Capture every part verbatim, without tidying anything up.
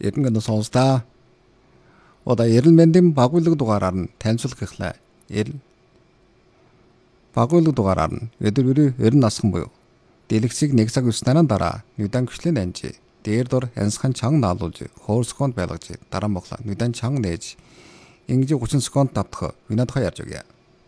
Эрдэнэ сонсдаа. Одоо эрэл мэндийн багуулга дугаараар нь танилцуулгахлаа. Эрэл багуулга дугаараар нь өдөр бүрийн эрен насхан буюу дэлгэцийг нэг цаг үснээр дараа нүдэн гүшлийн анжи дээр дор янсхан чанга наалуулж хоор секунд байлгаж дараа моглоо нүдэн чанга нээж ингэж гучин секунд давтах винадхаа ярьж өгье.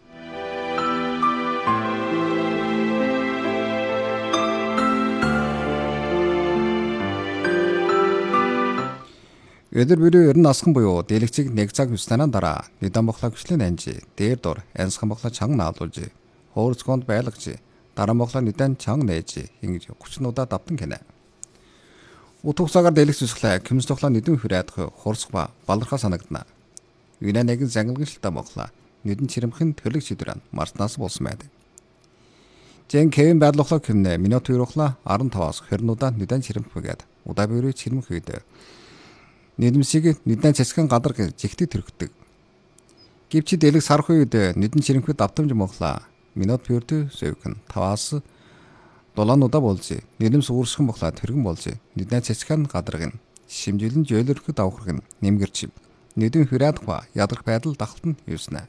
Өдөр бүрийн эрен насхан буюу дэлгэцийг нэг цаг үснээр дараа нүдэн моглоо гүшлийн анжи дээр дор янсхан моглоо чанга наалуулж хоор секунд байлгаж дараа моглоо нүдэн чанга нээж ингэж гучин удаа давтан гинэ. Утгасаагаар дэлгэц үсглээ кэмс тоглоо нүдэн хүрээдх хурсх ба балархаа санагдана. Винэ нэгэн зангилгалтай моглоо нүдэн чирэмхэн төрлөг шидрэн марснаас болсон байдаг. Жин Кевин байдлахлаа кэмнэ минут үрөхлаа арван таваас хорин удаа нүдэн чирэмхгээд удаа бүрий чирэмх үед нүдэмсийг нүдэн цэцгэн гадар жигтэй төрөгдөг. Гівчид дэлгэц сарх үед нүдэн чирэмхэд давтамж моглоо минут бүртэ зөвхөн таваас долоон удаа болж нүдэмс үүсгэн моглоо тэргэн болж нүдэн цэцгэн гадаргын шимжилэн жөөлөрхөд авахраг нь нэмгэрч нүдэн хүрээд ба ядрах байдал дахалт нь юуснаа.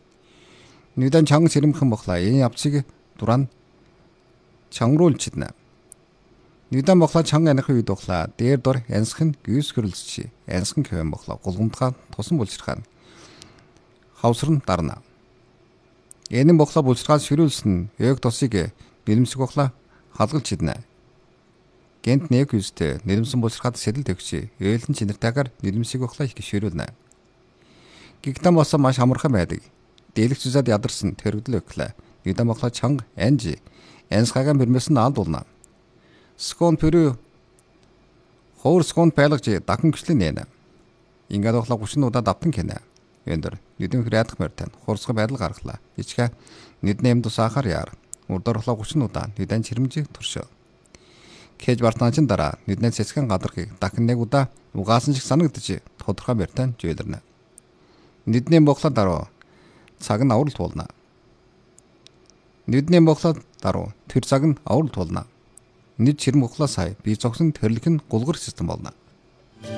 Нүдэн чанга чирэмхэн моглоо энэ явцыг дуран чангруулчидна. Нүдэн моглоо чанга аних үед моглоо дээр дор янсхан гүйс хөрөлсчи янсхан кэвэн моглоо гулгамтгаа тусан булчирхаа хавсран дарна. Энэ моглоо булчирхаа ширүүлсэн яг тосыг нэлмсэг моглоо халгалж иднэ. Гэнт нэг үстэй нэлмсэн булчирхаад сэтэл төгчи эөлн чинэртэйгээр нэлмсэг моглоо их ширүүлнэ. Гигтэн босон маш амархан байдаг. Дэлгэц зүзад ядарсан төрөгдөл өглөө. Нүдэн моглоо чанга анжи янсгаага бэрмэсэн аалдуулна. Секунд пүрүү хоор секунд байлгаж дахин гүшлийн нэнэ. Ингээд моглоо гучин удаа давтан гинэ. Эндэр нүдэн хүрээдх мөртэн хурцга байдал гаргалаа. Ичгэ нүдэн юм тусаахаар яар. Урдорлоо гучин удаа нүдэн чирэмж туршоо. Кэж бартаачин дараа нүдэн цэцгэн гадархыг дахин нэг удаа угаасан шиг санагдаж тодорхой мөртэн жөөлөрнө. Нүдний моглоо дараа цаг нь аврал туулна. Нүдний моглоо дараа тэр цаг нь аврал туулна. Нүд чирм моглоо сая бие зогсон төрлөх нь гулгар систем болно.